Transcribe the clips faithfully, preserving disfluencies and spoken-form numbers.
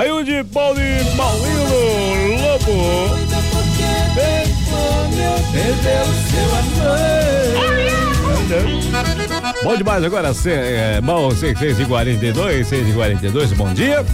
Aí o de Paulo e Paulino Lobo. Bom demais agora, é, bom, seis e quarenta e dois, seis e quarenta e dois, bom dia.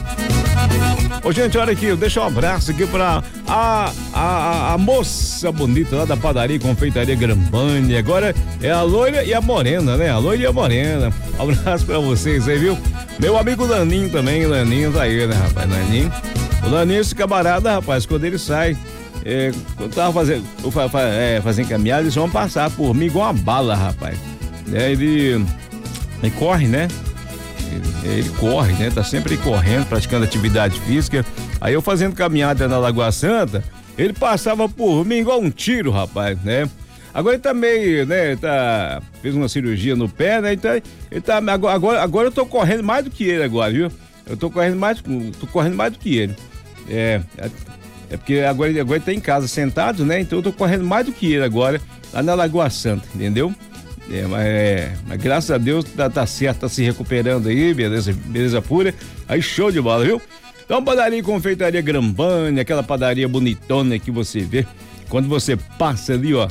Ô, gente, olha aqui, deixa um abraço aqui pra a, a, a moça bonita lá da padaria e confeitaria Grambani. Agora é a loira e a morena, né? A loira e a morena. Um abraço pra vocês aí, viu? Meu amigo Laninho também, Laninho tá aí, né, rapaz? Laninho. O Laninho, esse camarada, rapaz, quando ele sai, é, quando tava fazendo, é, fazendo caminhada, eles vão passar por mim igual uma bala, rapaz. É, ele, ele corre, né? Ele, ele corre, né? Tá sempre correndo, praticando atividade física. Aí eu fazendo caminhada na Lagoa Santa, ele passava por mim igual um tiro, rapaz, né? Agora ele tá meio, né? Tá, fez uma cirurgia no pé, né? Então, ele tá, agora, agora eu tô correndo mais do que ele agora, viu? Eu tô correndo mais, tô correndo mais do que ele. É, é porque agora, agora ele tá em casa sentado, né? Então eu tô correndo mais do que ele agora, lá na Lagoa Santa, entendeu? É, mas, é, mas graças a Deus tá, tá certo, tá se recuperando aí, beleza, beleza pura. Aí show de bola, viu? Então, padaria e confeitaria Grambani, aquela padaria bonitona que você vê quando você passa ali, ó,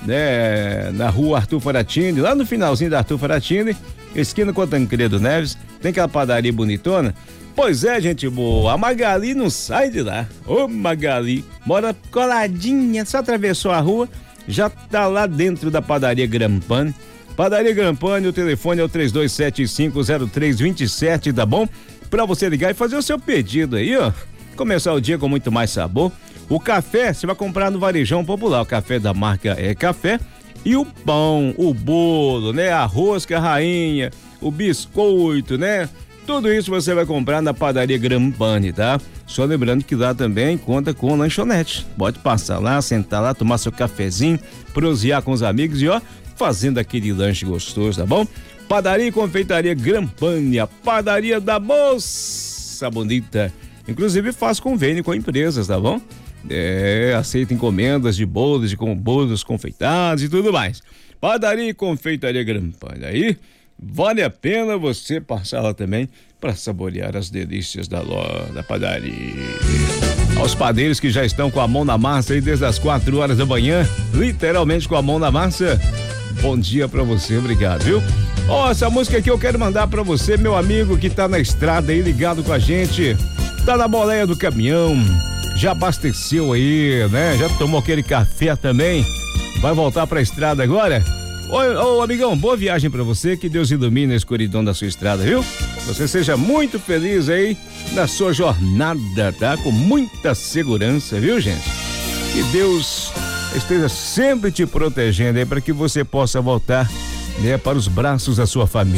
né, na rua Arthur Faratini, lá no finalzinho da Arthur Faratini, esquina com a Tancredo Neves, tem aquela padaria bonitona. Pois é, gente boa, a Magali não sai de lá. Ô, Magali, mora coladinha, só atravessou a rua, já tá lá dentro da padaria Grambani. Padaria Grambani, o telefone é o três dois sete cinco zero três dois sete, tá bom? Pra você ligar e fazer o seu pedido aí, ó. Começar o dia com muito mais sabor. O café, você vai comprar no Varejão Popular, o café da marca é Café. E o pão, o bolo, né? A rosca rainha, o biscoito, né? Tudo isso você vai comprar na padaria Grambani, tá? Só lembrando que lá também conta com lanchonete. Pode passar lá, sentar lá, tomar seu cafezinho, prosear com os amigos e ó, fazendo aquele lanche gostoso, tá bom? Padaria e confeitaria Grambani, a padaria da moça bonita. Inclusive faz convênio com empresas, tá bom? É, aceita encomendas de bolos, de com bolos confeitados e tudo mais. Padaria e confeitaria Grambani. Aí vale a pena você passar lá também para saborear as delícias da loja, da padaria. Aos padeiros que já estão com a mão na massa aí desde as quatro horas da manhã, literalmente com a mão na massa, bom dia pra você, obrigado, viu? Ó, oh, essa música aqui eu quero mandar pra você, meu amigo que tá na estrada aí ligado com a gente, tá na boleia do caminhão, já abasteceu aí, né? Já tomou aquele café também, vai voltar pra estrada agora? Ô, ô, amigão, boa viagem pra você, que Deus ilumine a escuridão da sua estrada, viu? Você seja muito feliz aí na sua jornada, tá? Com muita segurança, viu, gente? Que Deus esteja sempre te protegendo aí para que você possa voltar, né, para os braços da sua família.